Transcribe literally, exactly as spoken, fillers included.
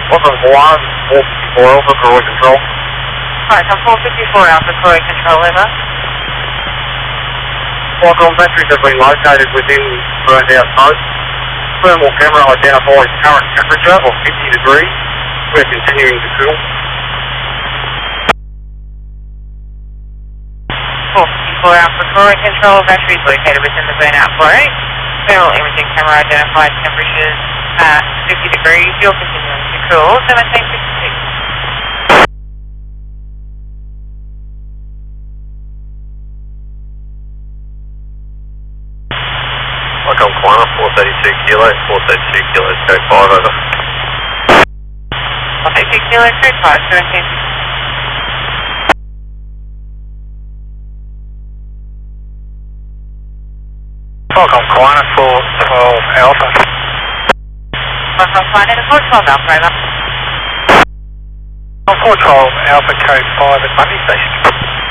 Welcome one, four fifty-four Alpha, Croy Control. Alright, I'm four fifty-four Alpha, Croy Control, over. Qualcomm batteries have been located within burned out smoke. Thermal camera identifies current temperature of fifty degrees. We're continuing to cool. four fifty-four Alpha, Croy Control, batteries located within the burnout flow. Thermal imaging camera identifies temperatures at fifty degrees. You're continuing to cool. seventeen fifty-six. Welcome Quanah, four thirty-two Kilo, four thirty-two Kilo, code five, over. four thirty-two Kilo, code five, seventeen fifty-six. Welcome Quanah, four twelve Alpha. Welcome Quanah, four twelve Alpha, over. four twelve Alpha, code five at Monday Station.